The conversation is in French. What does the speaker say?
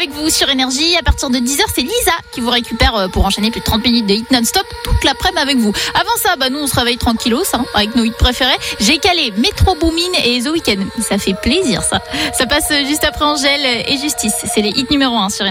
avec vous sur Énergie. À partir de 10h, c'est Lisa qui vous récupère pour enchaîner plus de 30 minutes de hit non-stop toute l'après-midi avec vous. Avant ça, nous on se réveille tranquillos avec nos hits préférés. J'ai calé Metro Boomin et The Weeknd. Ça fait plaisir ça. Ça passe juste après Angèle et Justice. C'est les hits numéro 1 sur Énergie.